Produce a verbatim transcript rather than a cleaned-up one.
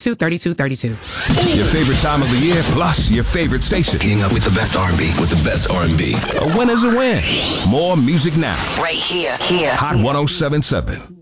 two three two three two. Your favorite time of the year, plus your favorite station. Getting up with the best R and B, with the best R and B. A win is a win. More music now. Right here, here. Hot one oh seven point seven.